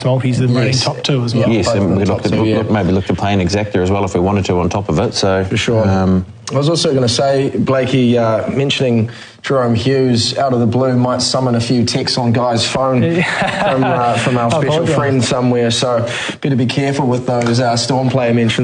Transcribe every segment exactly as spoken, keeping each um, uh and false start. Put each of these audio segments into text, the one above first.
multis than running Yes. top two as well. Yes, and we look at, two, yeah. look, maybe look to play an exactor as well if we wanted to on top of it. So For sure. Um, I was also going to say, Blakey, uh, mentioning Jerome Hughes out of the blue might summon a few texts on Guy's phone from, uh, from our special friend somewhere, so better be careful with those uh, Storm player mentions.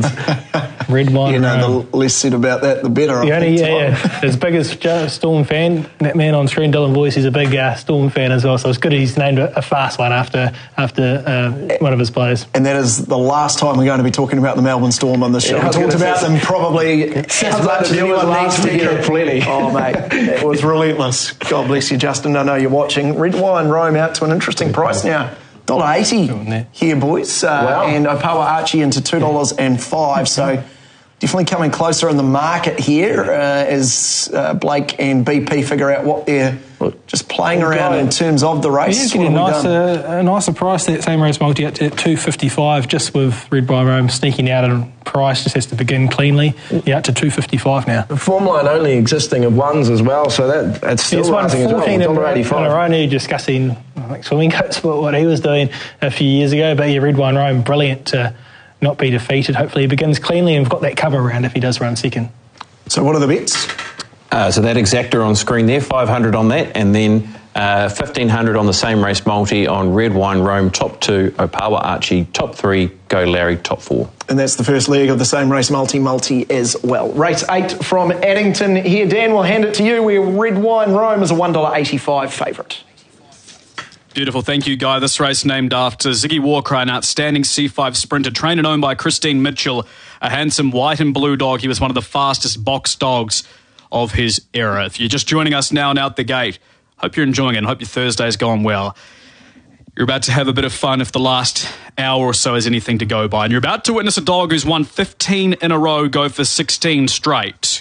Red wine. You know, Rome. the less said about that, the better. The I only, think, yeah, Tom. yeah. As big as Joe- Storm fan, that man on screen, Dylan Boyce, he's a big uh, Storm fan as well. So it's good he's named a, a fast one after after uh, one of his players. And that is the last time we're going to be talking about the Melbourne Storm on this show. Yeah, I we was talked gonna about say- them probably as Sounds like much the as deal was anyone needs last to year hear at Plenty. Oh, mate, it was relentless. God bless you, Justin. I know you're watching. Red wine Rome out to an interesting price now. one dollar eighty here, boys. Uh, Wow. And Opawa Archie into two dollars and five. So definitely coming closer in the market here uh, as uh, Blake and B P figure out what they're just playing around in terms of the race. He's What getting a have we done? nicer, a nicer price, that same race multi at two fifty-five, just with Red Wine Rome sneaking out in price, just has to begin cleanly. Yeah, up to two fifty-five now. The form line only existing of ones as well, so that that's still He's won rising as well. fourteen in a one dollar row. eighty-five. Only discussing like, swimming coats, what, what he was doing a few years ago. But yeah, Red Wine Rome, brilliant to not be defeated. Hopefully he begins cleanly and we've got that cover around if he does run second. So what are the bets? uh, so that exactor on screen there, five hundred on that, and then uh, fifteen hundred on the same race multi on Red Wine Rome, top two, Opawa Archie, top three, Go Larry, top four. And that's the first leg of the same race multi-multi as well. Race eight from Addington here. Dan, we'll hand it to you. Where Red Wine Rome is a one dollar eighty-five favourite. Beautiful, thank you, Guy. This race named after Ziggy Warcry, an outstanding C five sprinter, trained and owned by Christine Mitchell, a handsome white and blue dog. He was one of the fastest box dogs of his era. If you're just joining us now and out the gate, hope you're enjoying it and hope your Thursday's gone well. You're about to have a bit of fun if the last hour or so is anything to go by. And you're about to witness a dog who's won fifteen in a row go for sixteen straight.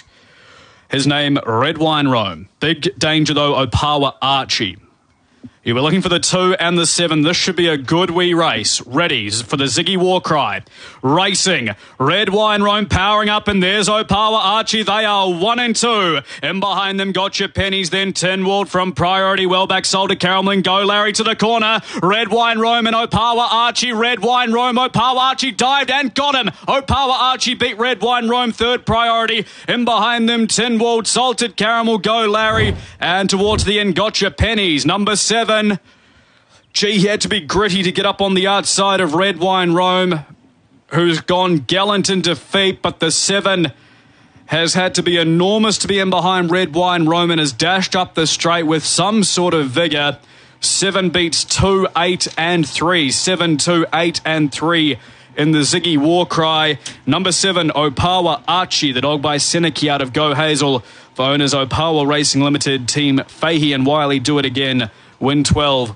His name, Red Wine Rome. Big danger, though, Opawa Archie. You were looking for the two and the seven. This should be a good wee race. Ready for the Ziggy Warcry. Racing. Red Wine Rome powering up, and there's Opawa Archie. They are one and two. In behind them, Gotcha Pennies, then Tinwald from Priority. Well back, sold to Caramlin. Go Larry to the corner. Red Wine Rome and Opawa Archie. Red Wine Rome. Opawa Archie dived and got him. Opawa Archie beat Red Wine Rome, third Priority. In behind them, Tinwald, Salted Caramel, Go Larry. And towards the end, Gotcha Pennies. Number seven. Gee, he had to be gritty to get up on the outside of Red Wine Rome, who's gone gallant in defeat, but the seven has had to be enormous to be in behind Red Wine Rome and has dashed up the straight with some sort of vigour. Seven beats two, eight and three. Seven, two, eight and three in the Ziggy Warcry. Number seven, Opawa Archie, the dog by Seneki out of Go Hazel. For owners Opawa Racing Limited, Team Fahey and Wiley do it again. Win twelve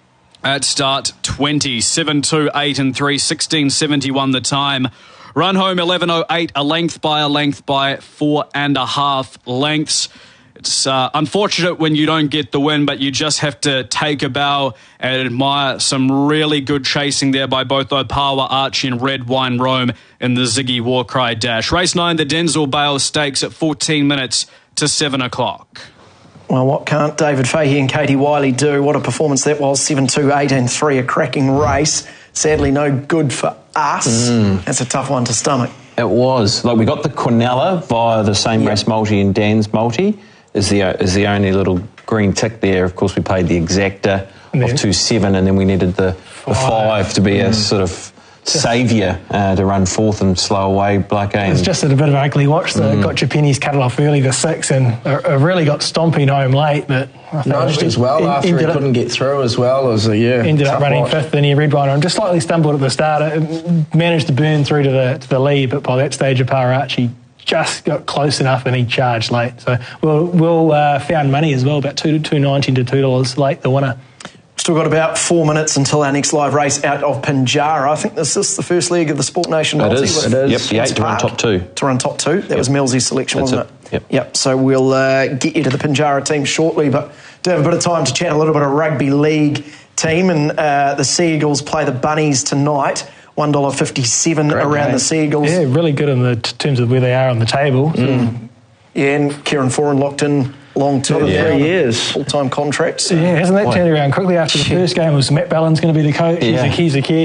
at start twenty. seven, two, eight and three. sixteen seventy-one the time. Run home eleven oh eight, a length by a length by four and a half lengths. It's uh, unfortunate when you don't get the win, but you just have to take a bow and admire some really good chasing there by both Opawa Archie and Red Wine Rome in the Ziggy Warcry Dash. Race nine, the Denzel Bale Stakes at fourteen minutes to seven o'clock. Well, what can't David Fahey and Katie Wiley do? What a performance that was. seven, two, eight and three, a cracking race. Sadly, no good for us. Mm. That's a tough one to stomach. It was. Like, we got the Quinella via the same yep. race multi and Dan's multi is the is the only little green tick there. Of course, we paid the exacta yeah. of two seven, and then we needed the, the five to be mm. a sort of saviour uh, to run fourth and slow away Blake. It's just a bit of an ugly watch. The mm. Gotcha Pennies cut it off early, the six, and uh, really got stomping home late, but nudged as well he, after he couldn't get through as well as a yeah. Ended up running watch. fifth, then he Red Wine and just slightly stumbled at the start. It managed to burn through to the to the lead, but by that stage, Opawa Archie just got close enough and he charged late. So we'll we'll uh, found money as well, about two two ninety to two dollars late, the winner. Still got about four minutes until our next live race out of Pinjarra. I think this is the first leg of the Sport Nation multi. It is. It is. Yep, the eight to run top two. To run top two. That yep. was Millsy's selection, That's wasn't it? it? Yep. Yep. So we'll uh, get you to the Pinjarra team shortly, but do have a bit of time to chat a little bit of rugby league team, and uh, the Seagulls play the Bunnies tonight. one dollar fifty-seven Great around game. The Seagulls. Yeah, really good in the t- terms of where they are on the table. Mm. Yeah, and Kieran Foran locked in long-term, yeah. three years, full-time contract. So. Yeah, hasn't that turned around quickly after the first game? Was Matt Bellon's going to be the coach? Yeah. He's a, he's a kid.